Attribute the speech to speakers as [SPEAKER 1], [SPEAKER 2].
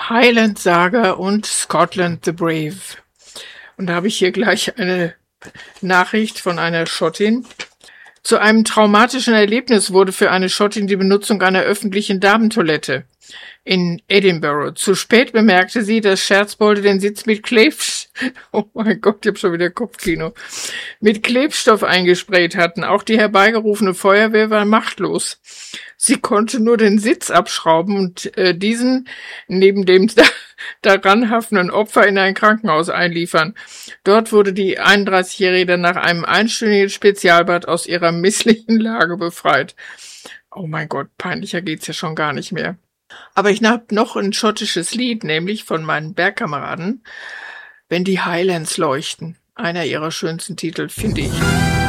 [SPEAKER 1] Highland Saga und Scotland the Brave. Und da habe ich hier gleich eine Nachricht von einer Schottin. Zu einem traumatischen Erlebnis wurde für eine Schottin die Benutzung einer öffentlichen Damentoilette in Edinburgh. Zu spät bemerkte sie, dass Scherzbolde den Sitz mit oh mein Gott, ich habe schon wieder Kopfkino, mit Klebstoff eingesprayt hatten. Auch die herbeigerufene Feuerwehr war machtlos. Sie konnte nur den Sitz abschrauben und diesen neben dem daran haftenden Opfer in ein Krankenhaus einliefern. Dort wurde die 31-Jährige nach einem einstündigen Spezialbad aus ihrer misslichen Lage befreit. Oh mein Gott, peinlicher geht's ja schon gar nicht mehr. Aber ich habe noch ein schottisches Lied, nämlich von meinen Bergkameraden, Wenn die Highlands leuchten. Einer ihrer schönsten Titel, finde ich.